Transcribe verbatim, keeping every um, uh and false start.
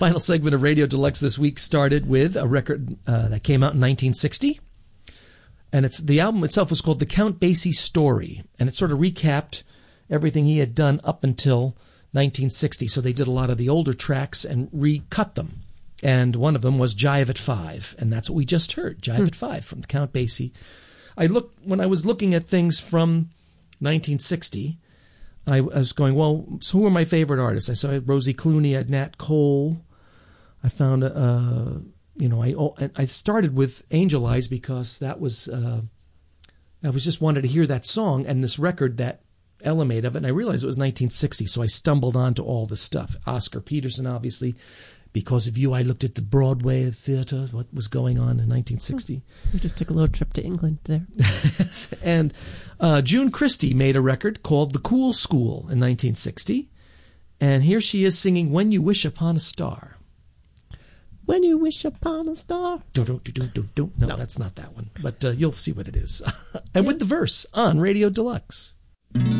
Final segment of Radio Deluxe this week started with a record uh, that came out in nineteen sixty. And it's the album itself was called The Count Basie Story. And it sort of recapped everything he had done up until nineteen sixty. So they did a lot of the older tracks and recut them. And one of them was Jive at Five. And that's what we just heard, Jive hmm. at Five from The Count Basie. I looked, when I was looking at things from nineteen sixty, I, I was going, well, so who are my favorite artists? I saw Rosie Clooney, I had Nat Cole. I found, uh, you know, I I started with Angel Eyes because that was, uh, I was just wanted to hear that song and this record, that element of it, and I realized it was nineteen sixty, so I stumbled onto all this stuff. Oscar Peterson, obviously. Because of you, I looked at the Broadway theater, what was going on in nineteen sixty. We just took a little trip to England there. And uh, June Christy made a record called The Cool School in nineteen sixty. And here she is singing When You Wish Upon a Star. When you wish upon a star. Do, do, do, do, do, do. No, no, that's not that one. But uh, you'll see what it is. And yeah. With the verse on Radio Deluxe.